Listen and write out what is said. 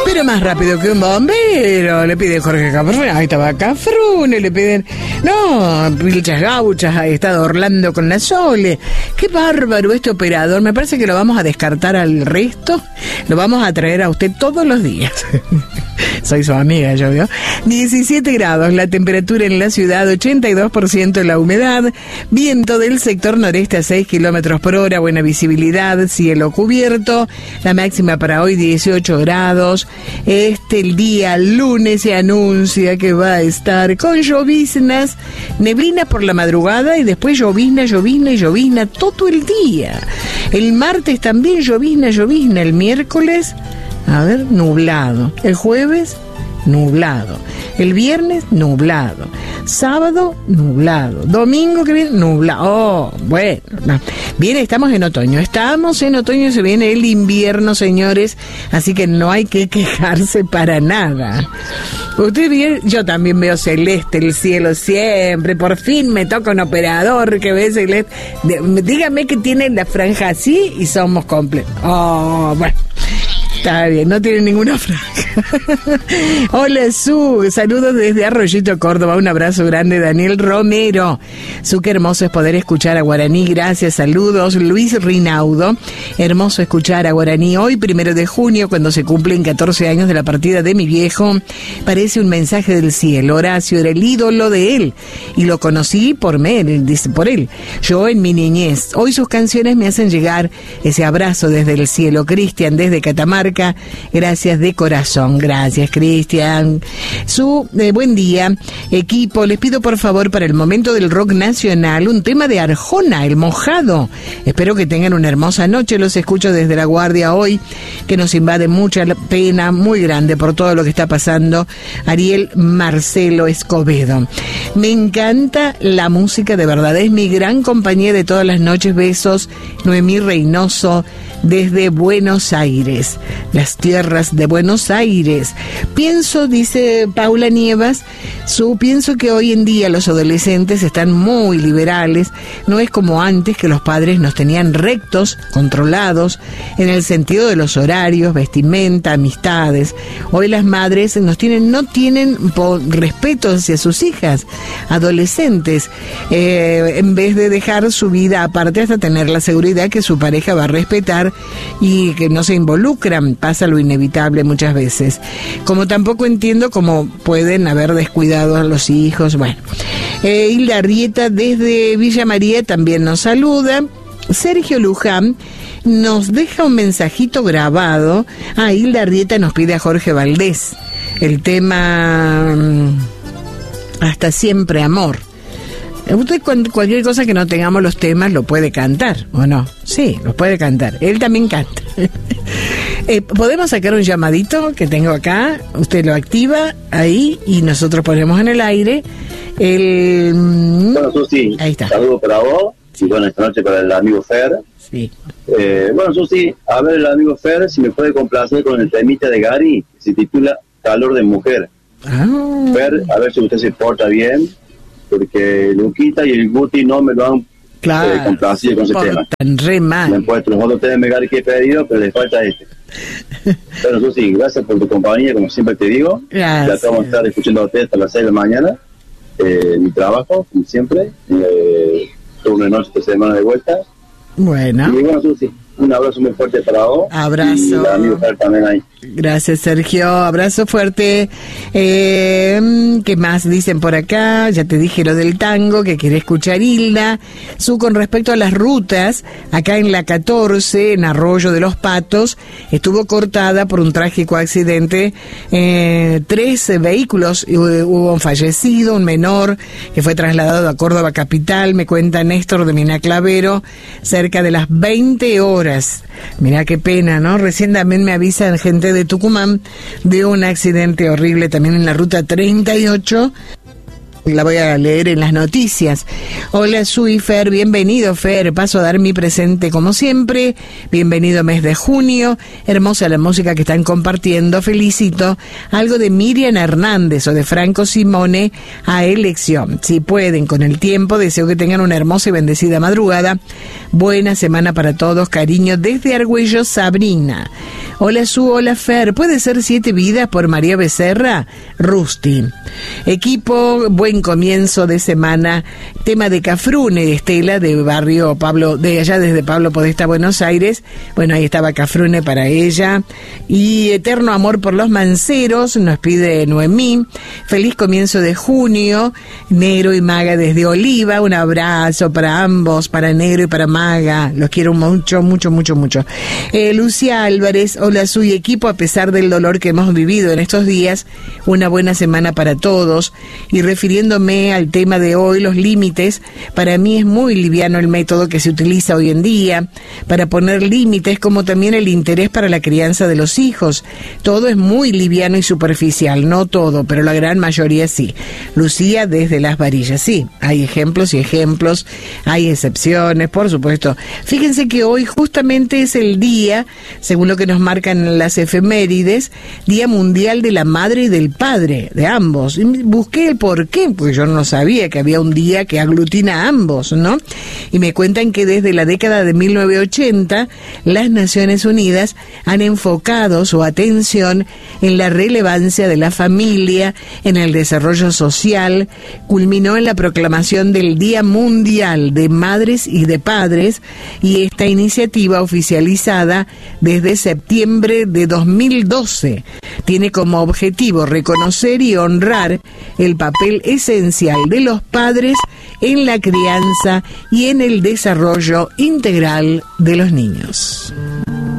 Pero más rápido que un bombero, le piden Jorge Cafrune, ahí estaba Cafrune, le piden, no, Vilchas Gauchas, ahí está Orlando con la Sole. Qué bárbaro este operador, me parece que lo vamos a descartar al resto, lo vamos a traer a usted todos los días. Soy su amiga, yo veo. 17 grados la temperatura en la ciudad, 82% la humedad, viento del sector noreste a 6 kilómetros por hora, buena visibilidad, cielo cubierto, la máxima para hoy 18 grados. El día lunes se anuncia que va a estar con lloviznas, neblina por la madrugada y después llovizna y llovizna todo el día. El martes también llovizna, el miércoles, nublado. El jueves, nublado. El viernes, nublado. Sábado, nublado. Domingo que viene, nublado. Oh, bueno. Bien, estamos en otoño. Se viene el invierno, señores. Así que no hay que quejarse para nada. Usted ve, yo también veo celeste el cielo siempre. Por fin me toca un operador que ve celeste. Dígame que tiene la franja así y somos completos. Oh, bueno. Está bien, no tiene ninguna franja. Hola, Su. Saludos desde Arroyito, Córdoba. Un abrazo grande, Daniel Romero. Su, qué hermoso es poder escuchar a Guaraní. Gracias, saludos. Luis Rinaudo. Hermoso escuchar a Guaraní. Hoy, 1 de junio, cuando se cumplen 14 años de la partida de mi viejo, parece un mensaje del cielo. Horacio era el ídolo de él y lo conocí por él. Yo en mi niñez. Hoy sus canciones me hacen llegar ese abrazo desde el cielo. Cristian, desde Catamarca. Gracias de corazón. Gracias, Cristian. Buen día, equipo. Les pido por favor para el momento del rock nacional un tema de Arjona, El Mojado. Espero que tengan una hermosa noche. Los escucho desde La Guardia hoy, que nos invade mucha pena muy grande por todo lo que está pasando. Ariel Marcelo Escobedo. Me encanta la música, de verdad. Es mi gran compañía de todas las noches. Besos. Noemí Reynoso desde Buenos Aires. Las tierras de Buenos Aires. Pienso, dice Paula Nievas, pienso que hoy en día los adolescentes están muy liberales. No es como antes, que los padres nos tenían rectos, controlados, en el sentido de los horarios, vestimenta, amistades. Hoy las madres no tienen respeto hacia sus hijas adolescentes, en vez de dejar su vida aparte hasta tener la seguridad que su pareja va a respetar y que no se involucran. Pasa lo inevitable muchas veces. Como tampoco entiendo cómo pueden haber descuidado a los hijos. Bueno, Hilda Arrieta desde Villa María también nos saluda. Sergio Luján nos deja un mensajito grabado. Hilda Arrieta nos pide a Jorge Valdés el tema Hasta Siempre Amor. Usted cualquier cosa que no tengamos los temas lo puede cantar, ¿o no? Sí, lo puede cantar. Él también canta. ¿Podemos sacar un llamadito que tengo acá? Usted lo activa ahí y nosotros ponemos en el aire Bueno, Susi, ahí está. Saludos para vos y bueno, esta noche para el amigo Fer. Sí. Bueno, Susi, a ver el amigo Fer si me puede complacer con el temita de Gary, que se titula Calor de Mujer. Fer, a ver si usted se porta bien, porque Luquita y el Guti no me lo han complacido con ese tema. Re mal. Me han puesto los otros temas de Gary que he pedido, pero le falta este. Bueno, Susi, gracias por tu compañía, como siempre te digo. Gracias. Ya vamos a estar escuchando a ustedes hasta las 6 de la mañana. Mi trabajo, como siempre. Tuve una noche de semana de vuelta. Bueno. Y bueno, Susi, un abrazo muy fuerte para vos. Abrazo. Y el amigo Fer también ahí. Gracias, Sergio. Abrazo fuerte. ¿Qué más dicen por acá? Ya te dije lo del tango, que quiere escuchar Hilda. Con respecto a las rutas, acá en la 14, en Arroyo de los Patos, estuvo cortada por un trágico accidente. 3 vehículos, hubo un fallecido, un menor, que fue trasladado a Córdoba capital, me cuenta Néstor de Mina Clavero, cerca de las 20 horas. Mirá qué pena, ¿no? Recién también me avisan gente de Tucumán de un accidente horrible también en la ruta 38. La voy a leer en las noticias. Hola, Sui, Fer, bienvenido, Fer. Paso a dar mi presente como siempre. Bienvenido mes de junio. Hermosa la música que están compartiendo. Felicito. Algo de Miriam Hernández o de Franco Simone a elección. Si pueden, con el tiempo, deseo que tengan una hermosa y bendecida madrugada. Buena semana para todos. Cariño desde Argüello, Sabrina. Hola, Su, hola, Fer. ¿Puede ser 7 vidas por María Becerra? Rusty. Equipo, buen comienzo de semana. Tema de Cafrune, Estela, de barrio Pablo, de allá desde Pablo Podestá, Buenos Aires. Bueno, ahí estaba Cafrune para ella. Y eterno amor por los manceros, nos pide Noemí. Feliz comienzo de junio. Negro y Maga desde Oliva. Un abrazo para ambos, para Negro y para Maga. Los quiero mucho, mucho, mucho, mucho. Lucía Álvarez, hola, Su y equipo, a pesar del dolor que hemos vivido en estos días, una buena semana para todos. Y refiriéndome al tema de hoy, los límites, para mí es muy liviano el método que se utiliza hoy en día para poner límites, como también el interés para la crianza de los hijos. Todo es muy liviano y superficial, no todo, pero la gran mayoría sí. Lucía desde Las Varillas, sí, hay ejemplos y ejemplos, hay excepciones, por supuesto. Fíjense que hoy justamente es el día, según lo que nos marcan las efemérides, Día Mundial de la Madre y del Padre, de ambos. Y busqué el por qué, porque yo no sabía que había un día que aglutina a ambos, ¿no? Y me cuentan que desde la década de 1980, las Naciones Unidas han enfocado su atención en la relevancia de la familia, en el desarrollo social, culminó en la proclamación del Día Mundial de Madres y de Padres, y esta iniciativa, oficializada desde septiembre de 2012, tiene como objetivo reconocer y honrar el papel esencial de los padres en la crianza y en el desarrollo integral de los niños.